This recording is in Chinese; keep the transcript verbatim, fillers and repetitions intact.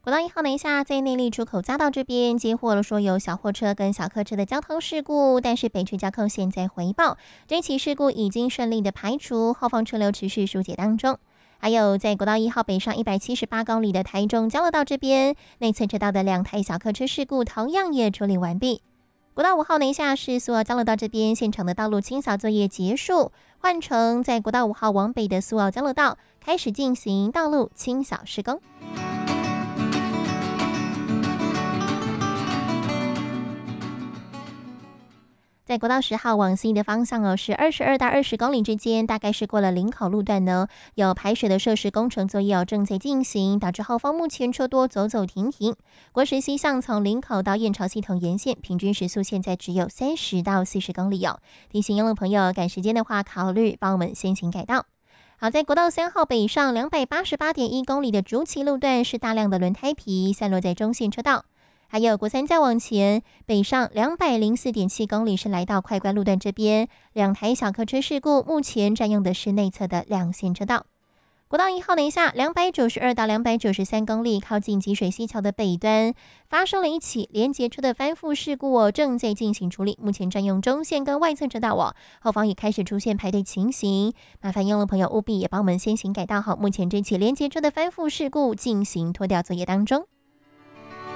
国道一号南下在内坜出口匝道这边接获了说有小货车跟小客车的交通事故，但是北区交控现在回报这起事故已经顺利的排除，后方车流持续疏解当中。还有在国道一号北上一百七十八公里的台中交流道这边，内侧车道的两台小客车事故同样也处理完毕。国道五号南下是苏澳交流道这边现场的道路清扫作业结束，换成在国道五号往北的苏澳交流道开始进行道路清扫施工。在国道十号往西的方向哦，是二十二到二十公里之间，大概是过了林口路段呢，有排水的设施工程作业哦正在进行，导致后方目前车多走走停停。国十西向从林口到燕巢系统沿线，平均时速现在只有三十到四十公里哦。提醒用路朋友赶时间的话，考虑帮我们先行改道。好，在国道三号北上两百八十八点一公里的竹崎路段，是大量的轮胎皮散落在中线车道。还有国三再往前北上两百零四点七公里，是来到快关路段这边，两台小客车事故，目前占用的是内侧的两线车道。国道一号南下两百九十二到两百九十三公里，靠近积水溪桥的北端，发生了一起连结车的翻覆事故哦，正在进行处理，目前占用中线跟外侧车道哦，后方也开始出现排队情形，麻烦用路朋友务必也帮我们先行改道好，目前这起连结车的翻覆事故进行拖吊作业当中。